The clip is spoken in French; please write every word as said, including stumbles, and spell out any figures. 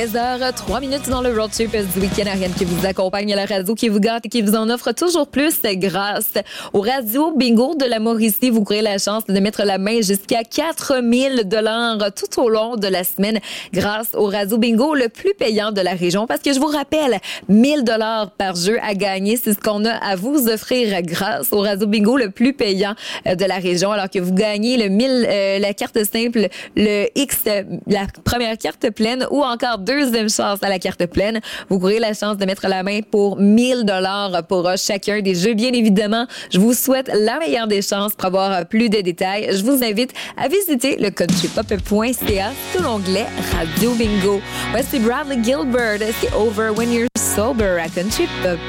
seize heures trois minutes dans le road trip du week-end. Ariane qui vous accompagne à la radio, qui vous gâte et qui vous en offre toujours plus grâce au Radio Bingo de la Mauricie. Vous courez la chance de mettre la main jusqu'à quatre mille dollars tout au long de la semaine grâce au Radio Bingo le plus payant de la région. Parce que je vous rappelle, mille dollars par jeu à gagner, c'est ce qu'on a à vous offrir grâce au Radio Bingo le plus payant de la région. Alors que vous gagnez le mille, euh, la carte simple, le X, la première carte pleine ou encore deuxième chance à la carte pleine. Vous courez la chance de mettre la main pour mille dollars pour chacun des jeux. Bien évidemment, je vous souhaite la meilleure des chances. Pour avoir plus de détails, je vous invite à visiter le country pop point c a sous l'onglet Radio Bingo. Voici Bradley Gilbert, c'est Over When You're Sober à Country Pop.